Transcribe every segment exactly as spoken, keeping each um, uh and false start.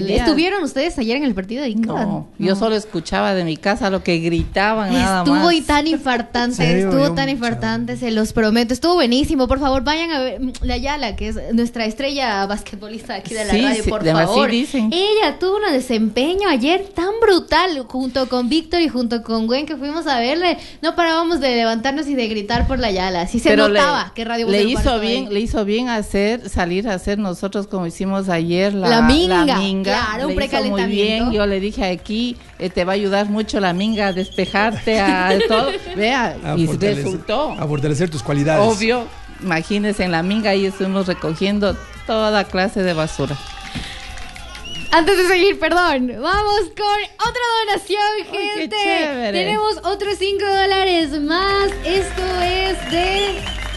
salía. ¿Estuvieron ustedes ayer en el partido de Inca? No, No, yo solo escuchaba de mi casa lo que gritaban, nada estuvo más. y tan infartante, estuvo tan infartante, se los prometo, estuvo buenísimo. Por favor, vayan a ver la Yala, que es nuestra estrella basquetbolista aquí de la Sí, radio, sí, por de- favor. así dicen. Ella tuvo un desempeño ayer tan brutal, junto con Víctor y junto con Gwen, que fuimos a verle. No parábamos de levantarnos y de gritar por la Yala. Sí se Pero notaba le, que Radio Voz le del Lupan hizo estaba bien, ahí. le hizo bien hacer salir a hacer nosotros como hicimos ayer la, La minga, la minga. claro, un Le hizo muy precalentamiento. bien. Yo le dije aquí eh, te va a ayudar mucho la minga a despejarte a todo. Vea, A y fortalecer- resultó. A fortalecer tus cualidades. Obvio, imagínense en la minga ahí estuvimos recogiendo toda clase de basura. Antes de seguir, perdón, vamos con otra donación, Uy, qué gente. chévere. Tenemos otros cinco dólares más. Esto es de...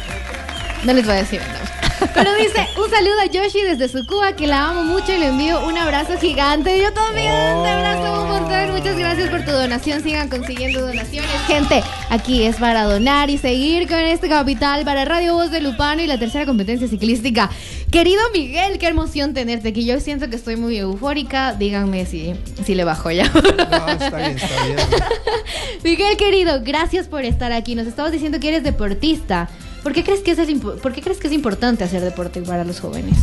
No les voy a decir, no. Pero dice, un saludo a Yoshi desde su Cuba, que la amo mucho y le envío un abrazo gigante. Yo también Oh. te abrazo un montón. Muchas gracias por tu donación. Sigan consiguiendo donaciones. Gente, aquí es para donar y seguir con este capital para Radio Voz de Lupano y la tercera competencia ciclística. Querido Miguel, qué emoción tenerte aquí. Yo siento que estoy muy eufórica. Díganme si, si le bajo ya. No, está bien, está bien. Miguel, querido, gracias por estar aquí. Nos estabas diciendo que eres deportista. ¿Por qué crees que es, el impo- ¿por qué crees que es importante hacer deporte para los jóvenes?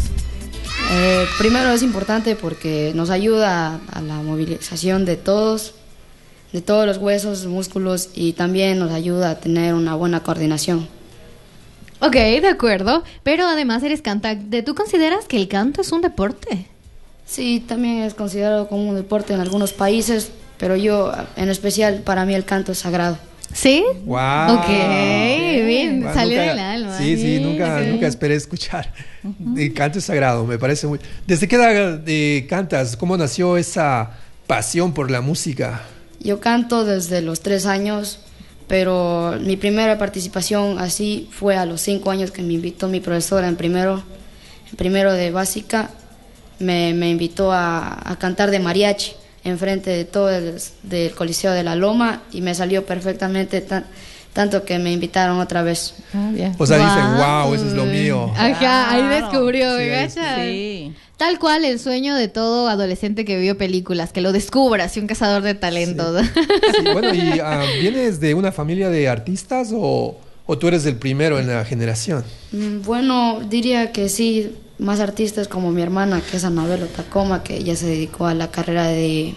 Eh, primero es importante porque nos ayuda a la movilización de todos, de todos los huesos, músculos, y también nos ayuda a tener una buena coordinación. Ok, de acuerdo. Pero además eres cantante. ¿Tú consideras que el canto es un deporte? Sí, también es considerado como un deporte en algunos países, pero yo, en especial, para mí el canto es sagrado. ¿Sí? Wow. Ok, bien, Wow, salió nunca- del alma. Sí, sí, nunca, Ok. nunca esperé escuchar. El canto es sagrado, me parece muy. ¿Desde qué edad eh, cantas? ¿Cómo nació esa pasión por la música? Yo canto desde los tres años, pero mi primera participación así fue a los cinco años que me invitó mi profesora en primero, en primero de básica, me, me invitó a, a cantar de mariachi enfrente de todo el del Coliseo de la Loma y me salió perfectamente, tan, tanto que me invitaron otra vez. Ah, bien. O sea, Wow. dicen, wow, eso es lo mío. Ajá, ahí Claro. descubrió, Sí, ¿me ahí cachas? Sí. Tal cual el sueño de todo adolescente que vio películas, que lo descubra, así un cazador de talentos. Sí, bueno, ¿y ah, vienes de una familia de artistas o, o tú eres el primero en la generación? Mm, Bueno, diría que sí, más artistas como mi hermana, que es Anabel Otacoma, que ella se dedicó a la carrera de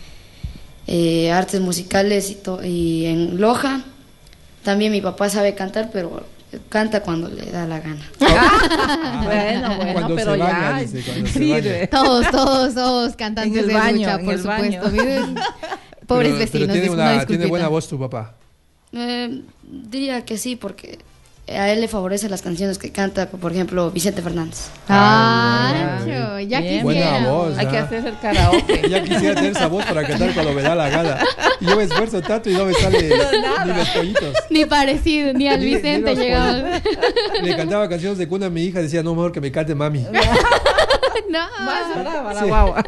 eh, artes musicales y, to- y en Loja. También mi papá sabe cantar, pero canta cuando le da la gana. Bueno, bueno, Cuando pero se ya baña, dice, cuando se sirve. baña. Todos, todos, todos cantantes En el de baño, lucha, en por el supuesto. baño. Miren, pobres Pero- vecinos, Pero tiene, dis- una, no, tiene disculpita. buena voz tu papá. Eh, diría que sí, porque a él le favorecen las canciones que canta, por ejemplo, Vicente Fernández. Ah, Ah, Nacho, ya Bien. Buena quisiera. voz. Hay que ah. hacer el karaoke. Ya quisiera tener esa voz para cantar cuando me da la gana. Y yo me esfuerzo tanto y no me sale ni los pollitos. Ni parecido, ni al Ni- ni Vicente los llegaba. pollitos. Le cantaba canciones de cuna a mi hija, decía, no, mejor que me cante mami. No. Más brava la Sí. guagua.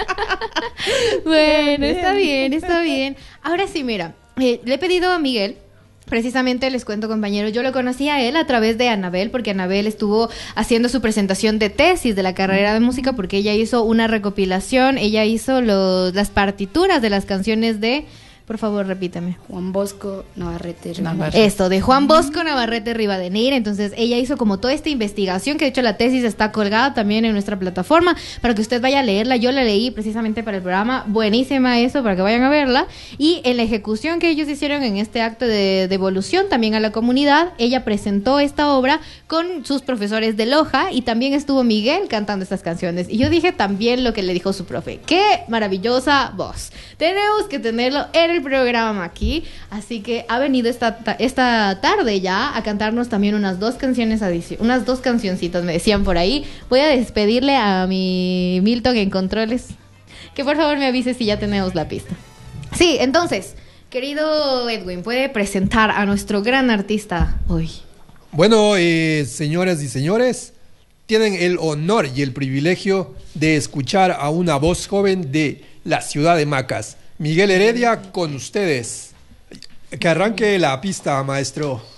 Bueno, está bien, está bien. Ahora sí, mira, eh, le he pedido a Miguel. Precisamente les cuento, compañeros, yo lo conocí a él a través de Anabel, porque Anabel estuvo haciendo su presentación de tesis de la carrera de música, porque ella hizo una recopilación, ella hizo los, las partituras de las canciones de... Por favor, repítame. Juan Bosco Navarrete. Navarrete. Esto, de Juan Bosco Navarrete Rivadeneira. Entonces, ella hizo como toda esta investigación, que de hecho la tesis está colgada también en nuestra plataforma, para que usted vaya a leerla. Yo la leí precisamente para el programa. Buenísima eso, para que vayan a verla. Y en la ejecución que ellos hicieron en este acto de devolución también a la comunidad, ella presentó esta obra con sus profesores de Loja y también estuvo Miguel cantando estas canciones. Y yo dije también lo que le dijo su profe. ¡Qué maravillosa voz! Tenemos que tenerlo en el programa aquí, así que ha venido esta, ta- esta tarde ya a cantarnos también unas dos canciones adici- unas dos cancioncitas, me decían por ahí. Voy a despedirle a mi Milton en controles, que por favor me avise si ya tenemos la pista. Sí, entonces, querido Edwin, ¿puede presentar a nuestro gran artista hoy? Bueno, eh, señoras y señores, tienen el honor y el privilegio de escuchar a una voz joven de la ciudad de Macas. Miguel Heredia con ustedes. Que arranque la pista, maestro.